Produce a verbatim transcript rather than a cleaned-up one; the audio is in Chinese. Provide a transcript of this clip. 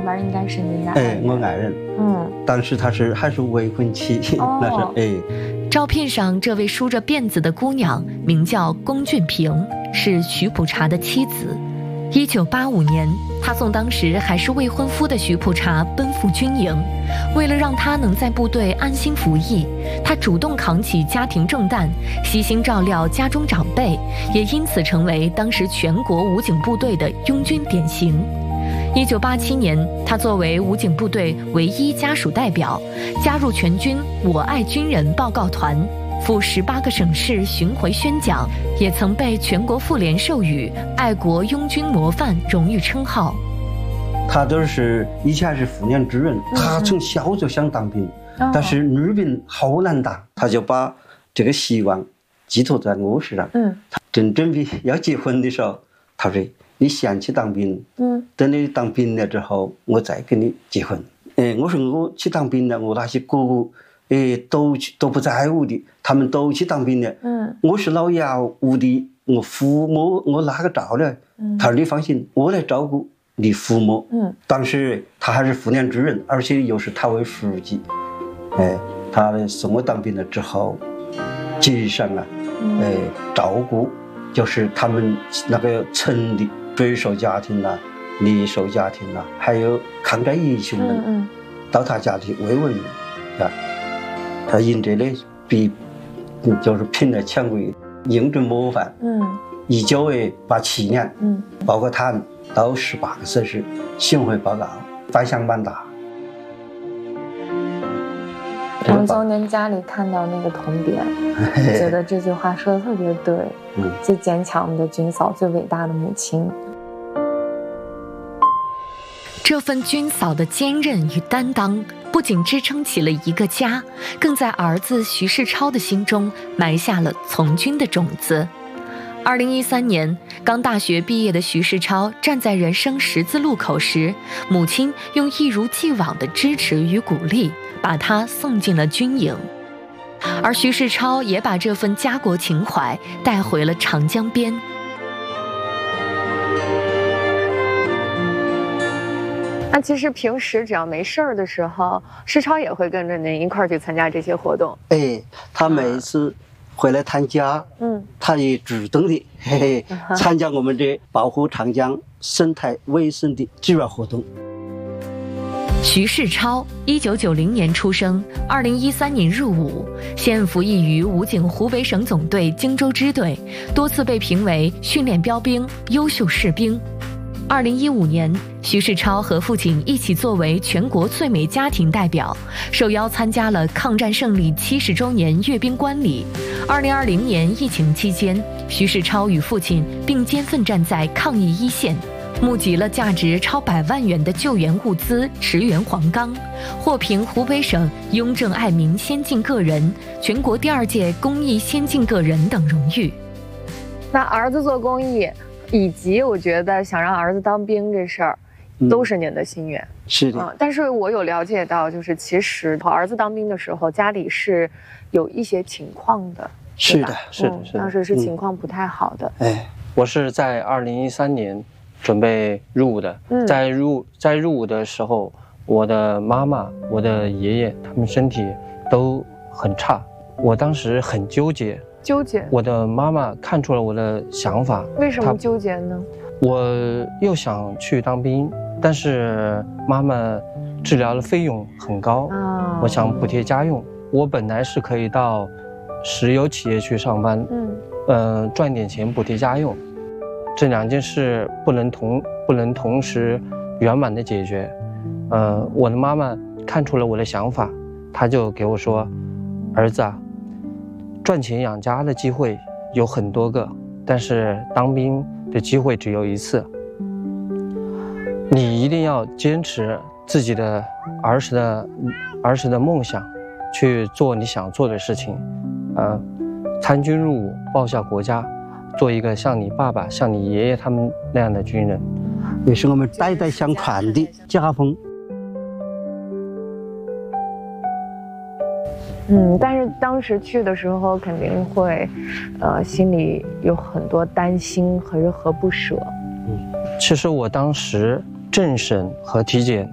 边应该是您的爱人，哎，我爱人，嗯，当时他是还是未婚妻，哦、那是哎。 照片上这位梳着辫子的姑娘名叫龚俊平，是徐普查的妻子。一九八五年，他送当时还是未婚夫的徐普查奔赴军营。为了让他能在部队安心服役，他主动扛起家庭重担，悉心照料家中长辈，也因此成为当时全国武警部队的拥军典型。一九八七年，他作为武警部队唯一家属代表，加入全军我爱军人报告团，赴十八个省市巡回宣讲，也曾被全国妇联授予爱国拥军模范荣誉称号。 他都是以前是妇联主任，他从小就想当兵，嗯、但是女兵好难当，他就把这个希望寄托在我身上。嗯，他正准备要结婚的时候，他说：“你先去当兵，嗯，等你当兵了之后，我再跟你结婚。”哎，我说我去当兵了，我那些哥哥，哎，都去都不在屋的，他们都去当兵了。嗯，我是老幺屋的，我父母我哪个照料？嗯，他说你放心，我来照顾你父母。嗯，当时他还是妇联主任，而且又是党委书记。哎，他送我当兵了之后，节日上啊，哎，照顾就是他们那个城的追兽家庭呐、啊、猎兽家庭呐、啊，还有抗战英雄们，嗯嗯到他家去慰问啊。他赢得的比就是评了全国英俊模范。嗯，一九八七年，嗯，包括他到十八个省市巡回报告，反响蛮大。 我们从您家里看到那个铜匾，我觉得这句话说的特别对。嗯，最坚强的军嫂，最伟大的母亲。 这份军嫂的坚韧与担当，不仅支撑起了一个家，更在儿子徐世超的心中埋下了从军的种子。二零一三年，刚大学毕业的徐世超站在人生十字路口时，母亲用一如既往的支持与鼓励，把他送进了军营。而徐世超也把这份家国情怀带回了长江边。 那其实平时只要没事儿的时候，世超也会跟着您一块儿去参加这些活动。 哎，他每次回来探家，嗯，他也主动的嘿嘿参加我们这保护长江生态卫生的主要活动。 徐世超，一九九零年出生，二零一三年入伍，现服役于武警湖北省总队荆州支队，多次被评为训练标兵、优秀士兵。二零一五年，徐世超和父亲一起作为全国最美家庭代表，受邀参加了抗战胜利七十周年阅兵观礼。二零二零年疫情期间，徐世超与父亲并肩奋战在抗疫一线，募集了价值超百万元的救援物资，驰援黄冈，获评湖北省雍正爱民先进个人、全国第二届公益先进个人等荣誉。 那儿子做公益，以及我觉得想让儿子当兵这事儿，都是您的心愿。 嗯、是的、嗯。 但是我有了解到，就是其实儿子当兵的时候，家里是有一些情况的。 是的，是的，是的。 当时是情况不太好的。 哎、嗯，我是在二零一三年准备入伍的。嗯、在入在入伍的时候，我的妈妈、我的爷爷他们身体都很差，我当时很纠结。 纠结。 我的妈妈看出了我的想法。 为什么纠结呢？ 我又想去当兵，但是妈妈治疗的费用很高，哦、我想补贴家用。我本来是可以到石油企业去上班，嗯，呃，赚点钱补贴家用。这两件事不能同不能同时圆满的解决。呃，我的妈妈看出了我的想法，她就给我说：“儿子啊。”赚钱养家的机会有很多个，但是当兵的机会只有一次。你一定要坚持自己的儿时的儿时的梦想，去做你想做的事情。呃，参军入伍，报效国家，做一个像你爸爸、像你爷爷他们那样的军人， 也是我们代代相传的家风。 嗯，但是当时去的时候肯定会，呃，心里有很多担心和和不舍。 嗯，其实我当时政审和体检